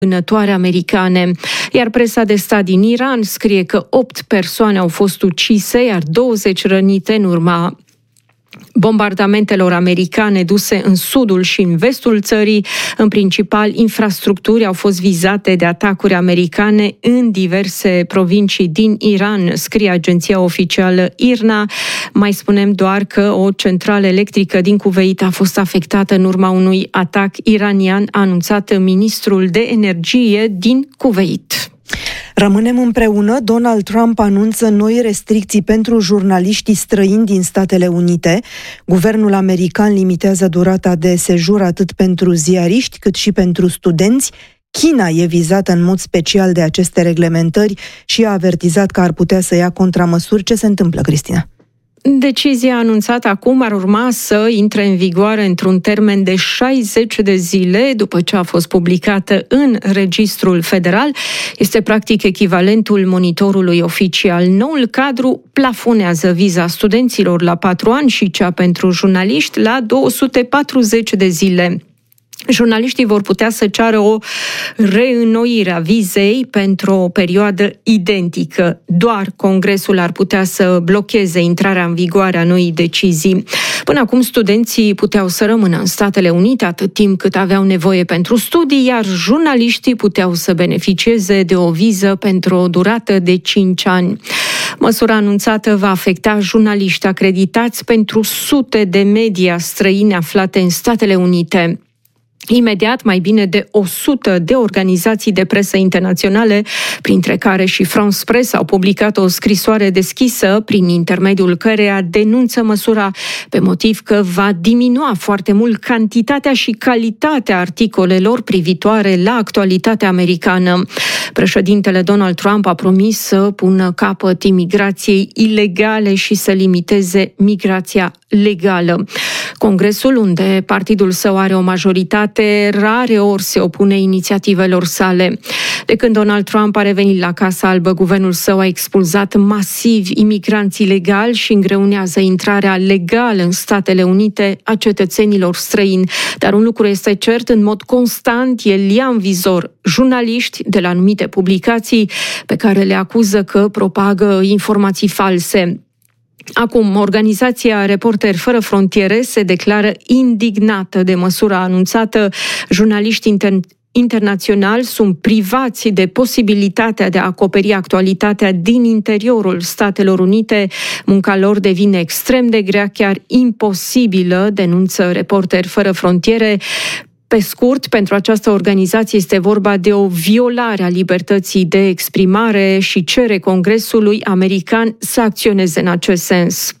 vânătoare americane. Iar presa de stat din Iran scrie că 8 persoane au fost ucise, iar 20 rănite în urma bombardamentelor americane duse în sudul și în vestul țării. În principal, infrastructuri au fost vizate de atacuri americane în diverse provincii din Iran, scrie agenția oficială IRNA. Mai spunem doar că o centrală electrică din Kuwait a fost afectată în urma unui atac iranian, a anunțat ministrul de energie din Kuwait. Rămânem împreună. Donald Trump anunță noi restricții pentru jurnaliștii străini din Statele Unite. Guvernul american limitează durata de sejur atât pentru ziariști cât și pentru studenți. China e vizată în mod special de aceste reglementări și a avertizat că ar putea să ia contramăsuri. Ce se întâmplă, Cristina? Decizia anunțată acum ar urma să intre în vigoare într-un termen de 60 de zile după ce a fost publicată în Registrul Federal. Este practic echivalentul monitorului oficial. Noul cadru plafonează viza studenților la 4 ani și cea pentru jurnaliști la 240 de zile. Jurnaliștii vor putea să ceară o reînnoire a vizei pentru o perioadă identică. Doar Congresul ar putea să blocheze intrarea în vigoare a noii decizii. Până acum, studenții puteau să rămână în Statele Unite atât timp cât aveau nevoie pentru studii, iar jurnaliștii puteau să beneficieze de o viză pentru o durată de 5 ani. Măsura anunțată va afecta jurnaliști acreditați pentru sute de media străine aflate în Statele Unite. Imediat, mai bine de 100 de organizații de presă internaționale, printre care și France Press, au publicat o scrisoare deschisă prin intermediul căreia denunță măsura pe motiv că va diminua foarte mult cantitatea și calitatea articolelor privitoare la actualitatea americană. Președintele Donald Trump a promis să pună capăt imigrației ilegale și să limiteze migrația legală. Congresul, unde partidul său are o majoritate, rare ori se opune inițiativelor sale. De când Donald Trump a revenit la Casa Albă, guvernul său a expulzat masiv imigranți ilegali și îngreunează intrarea legală în Statele Unite a cetățenilor străini. Dar un lucru este cert, în mod constant el ia în vizor jurnaliști de la anumite publicații pe care le acuză că propagă informații false. Acum, organizația Reporteri Fără Frontiere se declară indignată de măsura anunțată. Jurnaliștii internaționali sunt privați de posibilitatea de a acoperi actualitatea din interiorul Statelor Unite. Munca lor devine extrem de grea, chiar imposibilă, denunță Reporteri Fără Frontiere. Pe scurt, pentru această organizație este vorba de o violare a libertății de exprimare și cere Congresului american să acționeze în acest sens.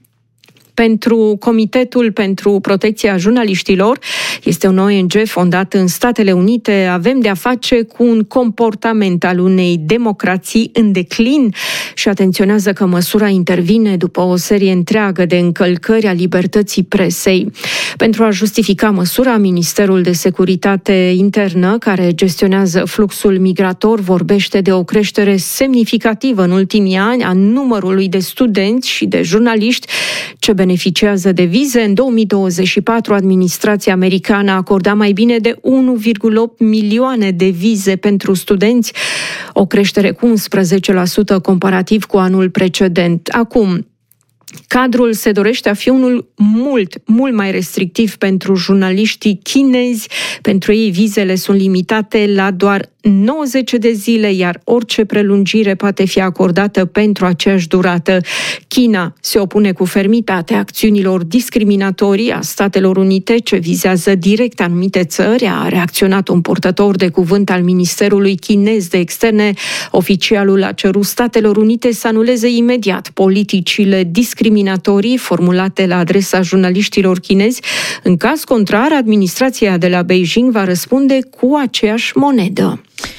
Pentru Comitetul pentru Protecția Jurnaliștilor, este un ONG fondat în Statele Unite, avem de-a face cu un comportament al unei democrații în declin și atenționează că măsura intervine după o serie întreagă de încălcări a libertății presei. Pentru a justifica măsura, Ministerul de Securitate Internă, care gestionează fluxul migrator, vorbește de o creștere semnificativă în ultimii ani a numărului de studenți și de jurnaliști ce beneficiază de vize. În 2024, administrația americană a acordat mai bine de 1,8 milioane de vize pentru studenți, o creștere cu 11% comparativ cu anul precedent. Acum, cadrul se dorește a fi unul mult mai restrictiv pentru jurnaliștii chinezi. Pentru ei, vizele sunt limitate la doar 90 de zile, iar orice prelungire poate fi acordată pentru aceeași durată. China se opune cu fermitate acțiunilor discriminatorii a Statelor Unite ce vizează direct anumite țări, a reacționat un purtător de cuvânt al Ministerului Chinez de Externe. Oficialul a cerut Statelor Unite să anuleze imediat politicile discriminatorii formulate la adresa jurnaliștilor chinezi. În caz contrar, administrația de la Beijing va răspunde cu aceeași monedă.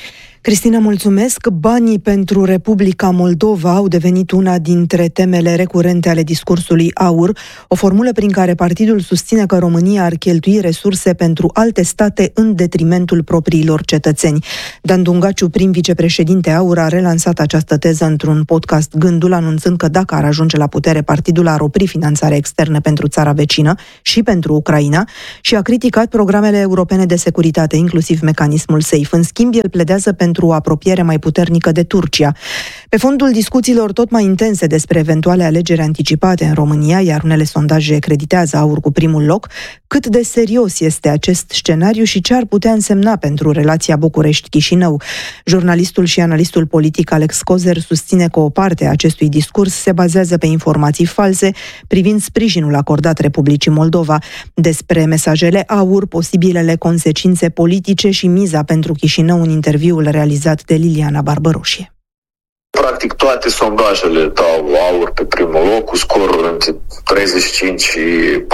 Cristina, mulțumesc. Banii pentru Republica Moldova au devenit una dintre temele recurente ale discursului AUR, o formulă prin care partidul susține că România ar cheltui resurse pentru alte state în detrimentul propriilor cetățeni. Dan Dungaciu, prim vicepreședinte AUR, a relansat această teză într-un podcast Gândul, anunțând că dacă ar ajunge la putere, partidul ar opri finanțarea externă pentru țara vecină și pentru Ucraina și a criticat programele europene de securitate, inclusiv mecanismul SAFE. În schimb, el pledează pentru o apropiere mai puternică de Turcia. Pe fondul discuțiilor tot mai intense despre eventuale alegeri anticipate în România, iar unele sondaje creditează AUR cu primul loc, cât de serios este acest scenariu și ce ar putea însemna pentru relația București-Chișinău? Jurnalistul și analistul politic Alex Cozer susține că o parte a acestui discurs se bazează pe informații false privind sprijinul acordat Republicii Moldova. Despre mesajele AUR, posibilele consecințe politice și miza pentru Chișinău în interviul realizat de Liliana Barbăroșie. Practic toate sondajele dau AUR pe primul loc, cu scoruri între 35 și 40%,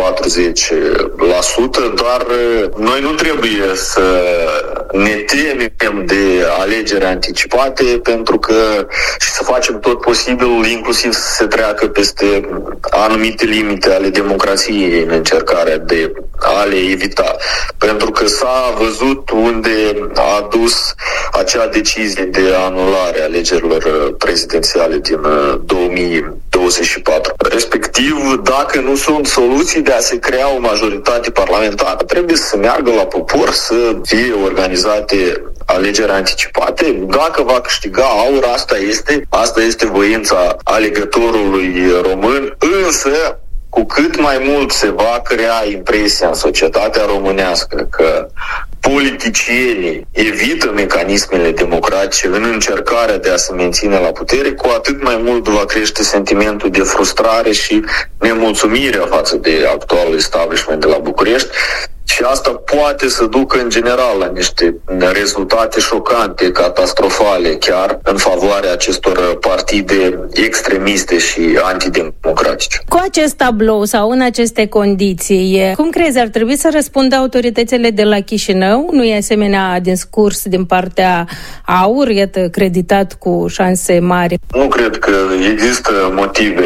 dar noi nu trebuie să ne temem de alegeri anticipate, pentru că și să facem tot posibilul, inclusiv să se treacă peste anumite limite ale democrației în încercarea de a le evita. Pentru că s-a văzut unde a dus acea decizie de anulare a alegerilor prezidențiale din 2024. Respectiv, dacă nu sunt soluții de a se crea o majoritate parlamentară, trebuie să se meargă la popor să fie organizate alegeri anticipate. Dacă va câștiga AUR, asta este voința alegătorului român, însă cu cât mai mult se va crea impresia în societatea românească că politicienii evită mecanismele democratice în încercarea de a se menține la putere, cu atât mai mult va crește sentimentul de frustrare și nemulțumirea față de actualul establishment de la București. Și asta poate să ducă în general la niște rezultate șocante, catastrofale, chiar în favoarea acestor partide extremiste și antidemocratice. Cu acest tablou sau în aceste condiții, cum crezi ar trebui să răspundă autoritățile de la Chișinău? Nu e asemenea discurs din partea AUR, iată, creditat cu șanse mari? Nu cred că există motive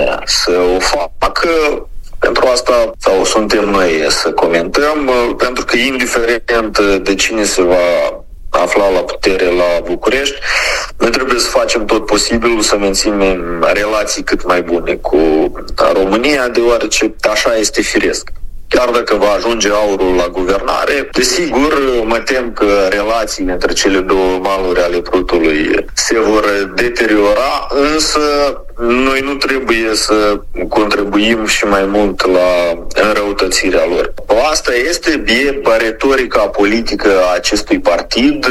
să o facă. Pentru asta sau suntem noi să comentăm, pentru că indiferent de cine se va afla la putere la București, noi trebuie să facem tot posibilul să menținem relații cât mai bune cu România, deoarece așa este firesc. Chiar dacă va ajunge AUR-ul la guvernare, desigur, mă tem că relațiile între cele două maluri ale Prutului se vor deteriora, însă noi nu trebuie să contribuim și mai mult la înrăutățirea lor. Asta este retorica politică a acestui partid.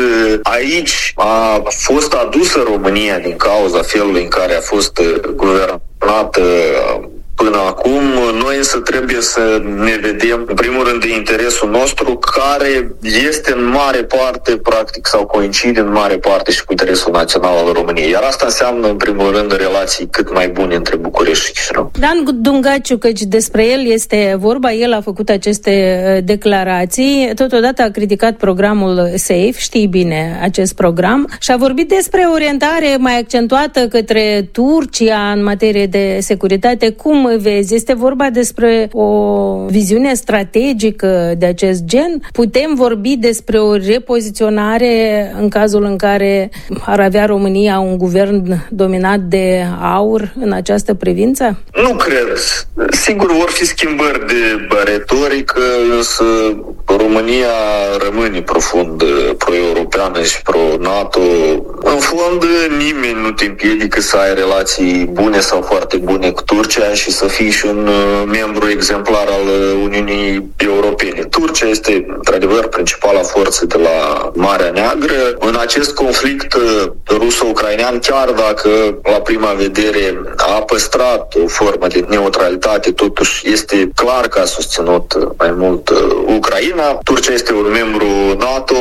Aici a fost adusă România din cauza felului în care a fost guvernată până acum. Noi însă trebuie să ne vedem, în primul rând, de interesul nostru, care este în mare parte, practic, sau coincide în mare parte și cu interesul național al României. Iar asta înseamnă, în primul rând, relații cât mai bune între București și Chișinău. Dan Dungaciu, căci despre el este vorba, el a făcut aceste declarații, totodată a criticat programul SAFE, știi bine acest program, și a vorbit despre orientare mai accentuată către Turcia în materie de securitate. Cum vezi? Este vorba despre o viziune strategică de acest gen? Putem vorbi despre o repoziționare în cazul în care ar avea România un guvern dominat de AUR în această privință? Nu cred. Sigur, vor fi schimbări de retorică, însă România rămâne profund pro-europeană și pro-NATO. În fond, nimeni nu te împiedică să ai relații bune sau foarte bune cu Turcia și să fii și un membru exemplar al Uniunii Europene. Turcia este, într-adevăr, principala forță de la Marea Neagră. În acest conflict ruso-ucrainean, chiar dacă la prima vedere a păstrat o formă de neutralitate, totuși este clar că a susținut mai mult Ucraina. Turcia este un membru NATO.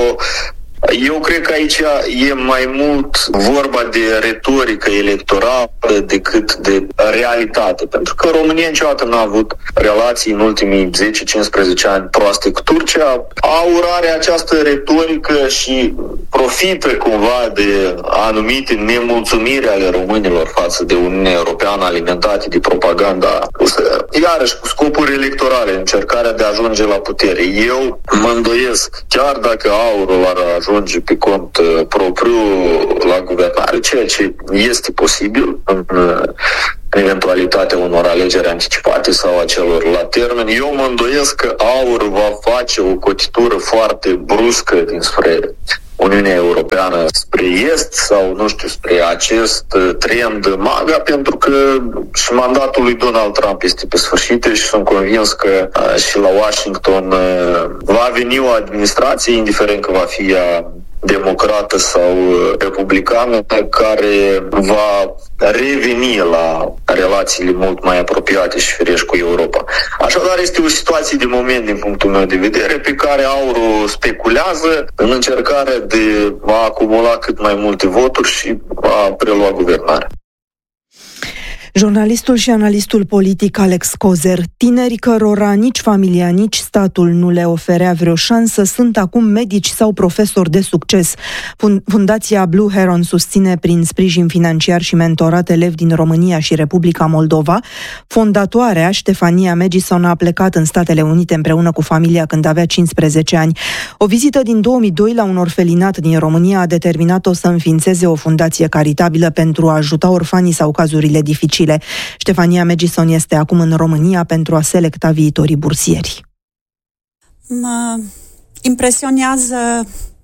Eu cred că aici e mai mult vorba de retorică electorală decât de realitate, pentru că România niciodată n-a avut relații în ultimii 10-15 ani proaste cu Turcia. AUR are această retorică și profită cumva de anumite nemulțumiri ale românilor față de Uniunea Europeană alimentate de propaganda rusă, iarăși cu scopuri electorale, încercarea de a ajunge la putere. Eu mă îndoiesc, chiar dacă aurul ar ajunge pe cont propriu la guvernare, ceea ce este posibil în eventualitatea unor alegeri anticipate sau a celor la termen, eu mă îndoiesc că aurul va face o cotitură foarte bruscă dinspre Uniunea Europeană spre est sau, nu știu, spre acest trend MAGA, pentru că și mandatul lui Donald Trump este pe sfârșit și sunt convins că și la Washington va veni o administrație, indiferent că va fi ea democrată sau republicană, care va reveni la relațiile mult mai apropiate și firești cu Europa. Așadar, este o situație de moment, din punctul meu de vedere, pe care aurul speculează în încercarea de a acumula cât mai multe voturi și a prelua guvernarea. Jurnalistul și analistul politic Alex Cozer: tineri cărora nici familia, nici statul nu le oferea vreo șansă sunt acum medici sau profesori de succes. Fundația Blue Heron susține prin sprijin financiar și mentorat elevi din România și Republica Moldova. Fondatoarea, Ștefania Magison, a plecat în Statele Unite împreună cu familia când avea 15 ani. O vizită din 2002 la un orfelinat din România a determinat-o să înființeze o fundație caritabilă pentru a ajuta orfanii sau cazurile dificile. Ștefania Magison este acum în România pentru a selecta viitorii bursieri. Mă impresionează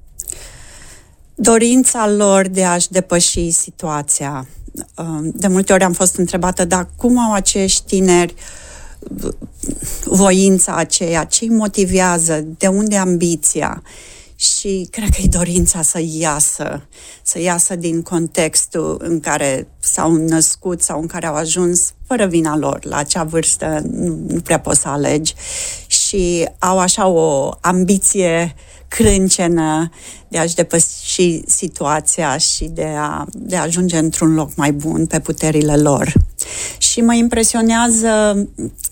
dorința lor de a-și depăși situația. De multe ori am fost întrebată, dar cum au acești tineri voința aceea, ce-i motivează, de unde ambiția? Și cred că e dorința să iasă din contextul în care s-au născut sau în care au ajuns fără vina lor. La acea vârstă nu prea poți să alegi și au așa o ambiție crâncenă de a-și depăși situația și de a ajunge într-un loc mai bun pe puterile lor. Și mă impresionează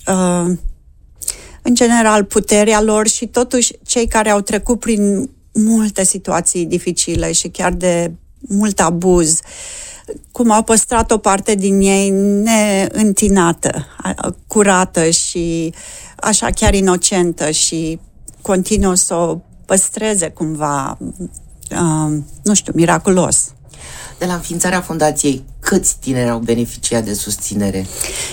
în general puterea lor și totuși cei care au trecut prin multe situații dificile și chiar de mult abuz, cum au păstrat o parte din ei neîntinată, curată și așa chiar inocentă și continuă să o păstreze cumva, miraculos. De la înființarea fundației, câți tineri au beneficiat de susținere?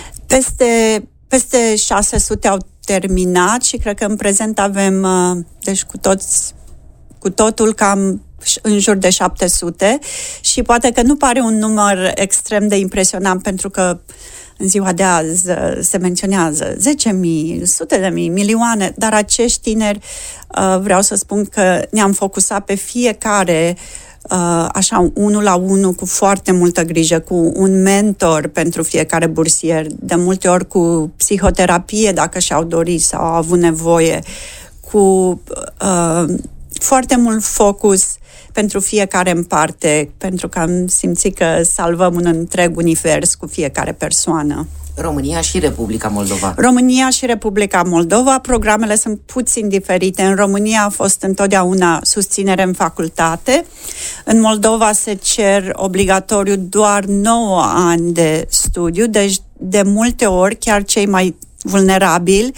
Peste 600 au terminat și cred că în prezent avem, deci cu totul cam în jur de 700 și poate că nu pare un număr extrem de impresionant pentru că în ziua de azi se menționează 10.000, sute de mii, milioane, dar acești tineri vreau să spun că ne-am focusat pe fiecare așa, unul la unul, cu foarte multă grijă, cu un mentor pentru fiecare bursier, de multe ori cu psihoterapie dacă și-au dorit sau au avut nevoie, cu foarte mult focus pentru fiecare în parte, pentru că am simțit că salvăm un întreg univers cu fiecare persoană. România și Republica Moldova. România și Republica Moldova, programele sunt puțin diferite. În România a fost întotdeauna susținere în facultate. În Moldova se cer obligatoriu doar 9 ani de studiu, deci de multe ori chiar cei mai vulnerabili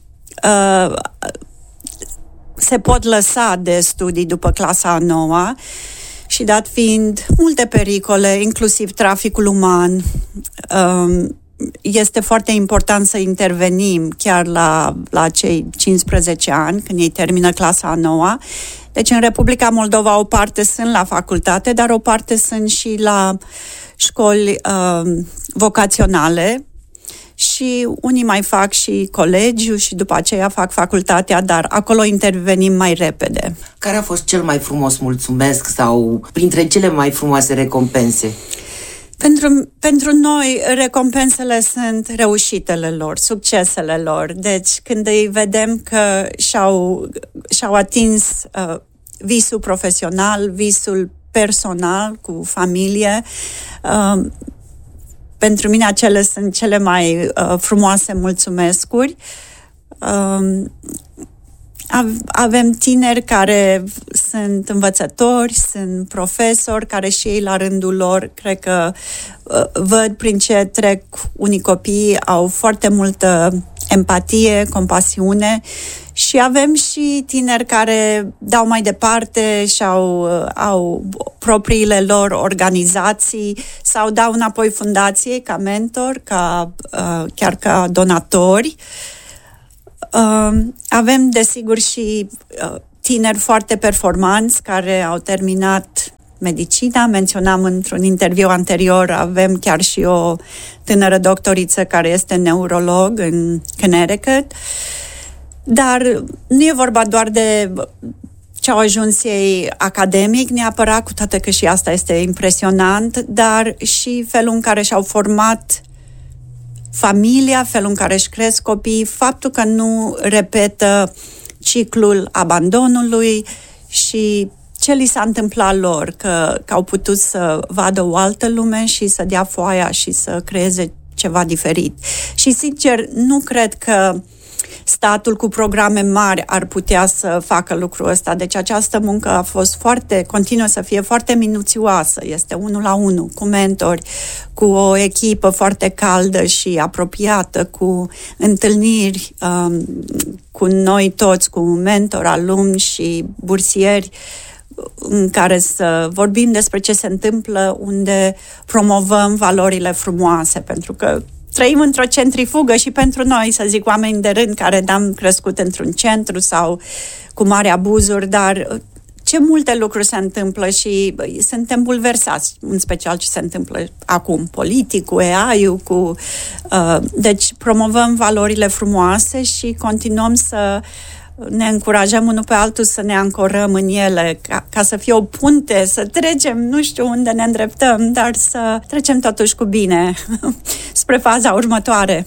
se pot lăsa de studii după clasa a 9-a și dat fiind multe pericole, inclusiv traficul uman, este foarte important să intervenim chiar la cei 15 ani, când ei termină clasa a 9-a. Deci în Republica Moldova o parte sunt la facultate, dar o parte sunt și la școli vocaționale și unii mai fac și colegiu și după aceea fac facultatea, dar acolo intervenim mai repede. Care a fost cel mai frumos mulțumesc sau printre cele mai frumoase recompense? Pentru noi, recompensele sunt reușitele lor, succesele lor. Deci, când îi vedem că și-au atins visul profesional, visul personal, cu familie, pentru mine acele sunt cele mai frumoase mulțumescuri. avem tineri care sunt învățători, sunt profesori, care și ei la rândul lor, cred că văd prin ce trec unii copii, au foarte multă empatie, compasiune și avem și tineri care dau mai departe și au propriile lor organizații sau dau înapoi fundației ca mentor, chiar ca donatori. Avem, desigur, și tineri foarte performanți care au terminat medicina. Menționam într-un interviu anterior, avem chiar și o tânără doctoriță care este neurolog în Connecticut. Dar nu e vorba doar de ce au ajuns ei academic neapărat, cu toate că și asta este impresionant, dar și felul în care și-au format familia, felul în care își cresc copiii, faptul că nu repetă ciclul abandonului și ce li s-a întâmplat lor, că au putut să vadă o altă lume și să dea foaia și să creeze ceva diferit. Și, sincer, nu cred că statul cu programe mari ar putea să facă lucrul ăsta. Deci această muncă a fost continuă să fie foarte minuțioasă. Este 1-la-1, cu mentori, cu o echipă foarte caldă și apropiată, cu întâlniri cu noi toți, cu mentori, alumni și bursieri, în care să vorbim despre ce se întâmplă, unde promovăm valorile frumoase, pentru că trăim într-o centrifugă și pentru noi, să zic, oameni de rând care n-am crescut într-un centru sau cu mari abuzuri, dar ce multe lucruri se întâmplă și suntem bulversați, în special ce se întâmplă acum, politic, cu AI-ul, deci promovăm valorile frumoase și continuăm să ne încurajăm unul pe altul să ne ancorăm în ele, ca să fie o punte, să trecem, nu știu unde ne îndreptăm, dar să trecem totuși cu bine spre faza următoare.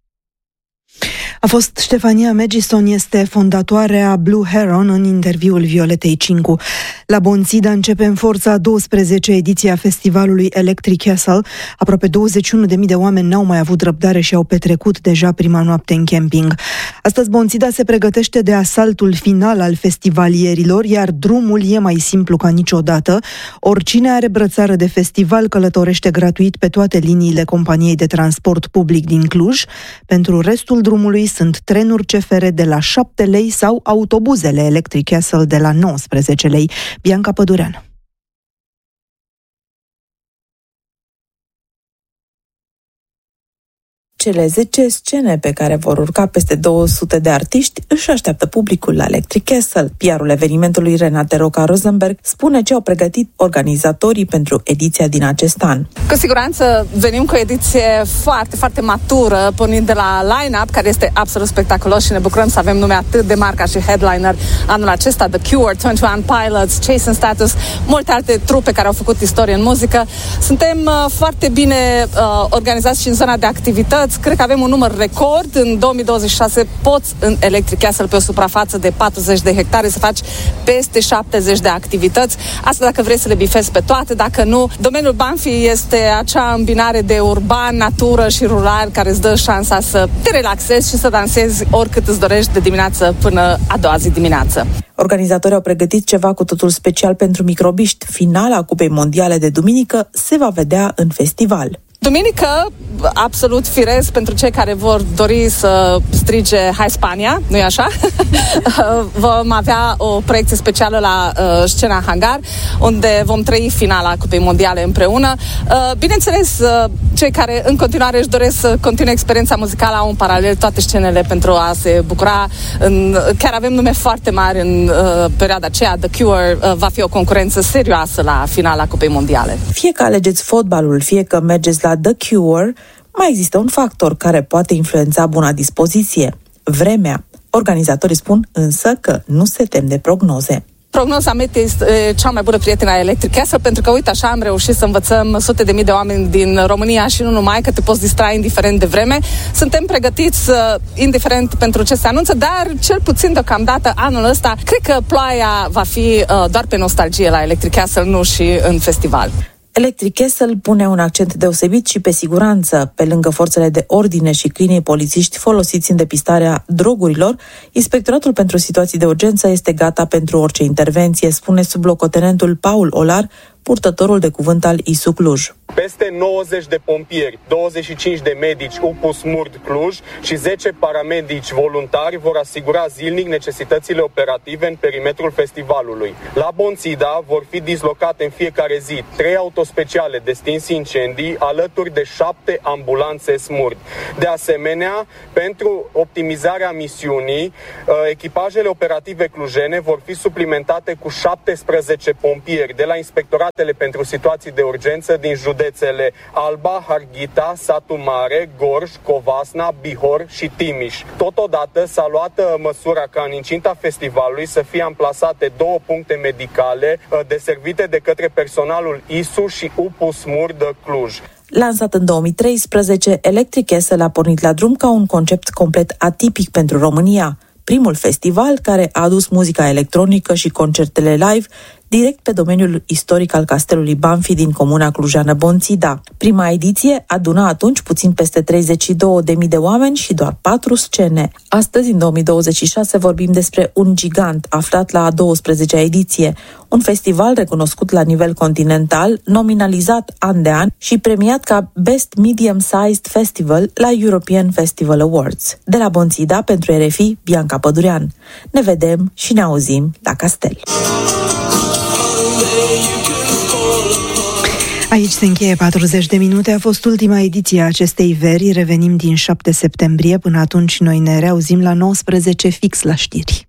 A fost Ștefania Magison, este fondatoarea Blue Heron, în interviul Violetei Cincu. La Bonțida începe în forță a 12 ediția festivalului Electric Castle. Aproape 21.000 de oameni n-au mai avut răbdare și au petrecut deja prima noapte în camping. Astăzi Bonțida se pregătește de asaltul final al festivalierilor, iar drumul e mai simplu ca niciodată. Oricine are brățară de festival călătorește gratuit pe toate liniile companiei de transport public din Cluj. Pentru restul drumului sunt trenuri CFR de la 7 lei sau autobuzele Electric Castle de la 19 lei. Bianca Pădurean. Cele 10 scene pe care vor urca peste 200 de artiști își așteaptă publicul la Electric Castle. PR-ul evenimentului, Renate Roca Rosenberg, spune ce au pregătit organizatorii pentru ediția din acest an. Cu siguranță venim cu o ediție foarte, foarte matură, pornind de la line-up, care este absolut spectaculos și ne bucurăm să avem nume atât de mari ca și headliner anul acesta: The Cure, 21 Pilots, Chase and Status, multe alte trupe care au făcut istorie în muzică. Suntem foarte bine organizați și în zona de activități. Cred că avem un număr record. În 2026 poți în Electric Castle, pe o suprafață de 40 de hectare, să faci peste 70 de activități. Asta dacă vrei să le bifezi pe toate, dacă nu. Domeniul Banfi este acea îmbinare de urban, natură și rural care îți dă șansa să te relaxezi și să dansezi oricât îți dorești, de dimineață până a doua zi dimineață. Organizatorii au pregătit ceva cu totul special pentru microbiști. Finala Cupei Mondiale de duminică se va vedea în festival. Duminică, absolut firesc pentru cei care vor dori să strige Hai Spania, nu-i așa? Vom avea o proiecție specială la scena Hangar, unde vom trăi finala Cupei Mondiale împreună. Bineînțeles, cei care în continuare își doresc să continue experiența muzicală au în paralel toate scenele pentru a se bucura. Chiar avem nume foarte mari în perioada aceea. The Cure va fi o concurență serioasă la finala Cupei Mondiale. Fie că alegeți fotbalul, fie că mergeți la The Cure, mai există un factor care poate influența buna dispoziție: vremea. Organizatorii spun însă că nu se tem de prognoze. Prognoza meteo este cea mai bună prietenă a Electric Castle, pentru că, uite, așa am reușit să învățăm sute de mii de oameni din România și nu numai, că te poți distra indiferent de vreme. Suntem pregătiți indiferent pentru ce se anunță, dar cel puțin deocamdată anul ăsta, cred că ploaia va fi doar pe nostalgie la Electric Castle, nu și în festival. Electric Castle pune un accent deosebit și pe siguranță. Pe lângă forțele de ordine și câinii polițiști folosiți în depistarea drogurilor, Inspectoratul pentru Situații de Urgență este gata pentru orice intervenție, spune sublocotenentul Paul Olar, purtătorul de cuvânt al ISU Cluj. Peste 90 de pompieri, 25 de medici UPU Smurd Cluj și 10 paramedici voluntari vor asigura zilnic necesitățile operative în perimetrul festivalului. La Bonțida vor fi dislocate în fiecare zi 3 autospeciale de stins incendii alături de 7 ambulanțe Smurd. De asemenea, pentru optimizarea misiunii, echipajele operative clujene vor fi suplimentate cu 17 pompieri de la Inspectoratele pentru Situații de Urgență din județele Alba, Harghita, Satu Mare, Gorj, Covasna, Bihor și Timiș. Totodată s-a luat măsura ca în incinta festivalului să fie amplasate 2 puncte medicale deservite de către personalul ISU și UPU Smurd Cluj. Lansat în 2013, Electric Castle a pornit la drum ca un concept complet atipic pentru România. Primul festival care a adus muzica electronică și concertele live direct pe domeniul istoric al castelului Banfi din comuna clujană Bonțida. Prima ediție aduna atunci puțin peste 32.000 de oameni și doar 4 scene. Astăzi, în 2026, vorbim despre un gigant aflat la a 12-a ediție, un festival recunoscut la nivel continental, nominalizat an de an și premiat ca Best Medium-Sized Festival la European Festival Awards. De la Bonțida, pentru RFI, Bianca Pădurean. Ne vedem și ne auzim la castel. Aici se încheie 40 de minute. A fost ultima ediție a acestei veri. Revenim din 7 septembrie. Până atunci noi ne reauzim la 19 fix la știri.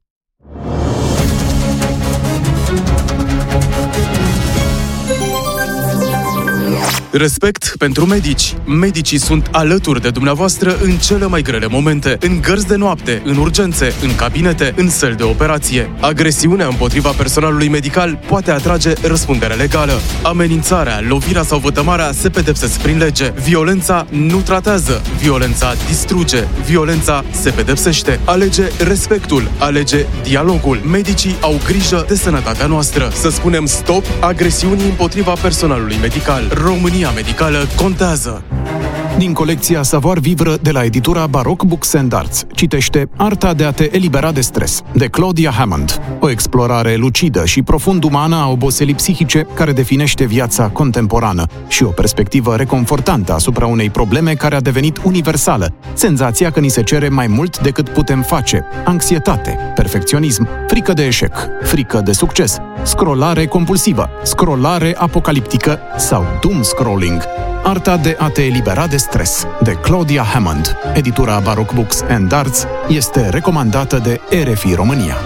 Respect pentru medici. Medicii sunt alături de dumneavoastră în cele mai grele momente, în gărzi de noapte, în urgențe, în cabinete, în săli de operație. Agresiunea împotriva personalului medical poate atrage răspundere legală. Amenințarea, lovirea sau vătămarea se pedepsesc prin lege. Violența nu tratează, violența distruge, violența se pedepsește. Alege respectul, alege dialogul. Medicii au grijă de sănătatea noastră. Să spunem stop agresiunii împotriva personalului medical. România medicală contează. Din colecția Savoir Vivre de la editura Baroque Books and Arts, citește Arta de a te elibera de stres, de Claudia Hammond. O explorare lucidă și profund umană a oboselii psihice care definește viața contemporană și o perspectivă reconfortantă asupra unei probleme care a devenit universală. Senzația că ni se cere mai mult decât putem face. Anxietate, perfecționism, frică de eșec, frică de succes, scrollare compulsivă, scrollare apocaliptică sau doom scrolling. Arta de a te elibera de stres, de Claudia Hammond. Editura Baroque Books and Arts este recomandată de RFI România.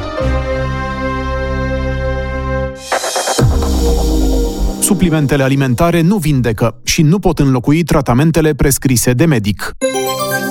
Suplimentele alimentare nu vindecă și nu pot înlocui tratamentele prescrise de medic.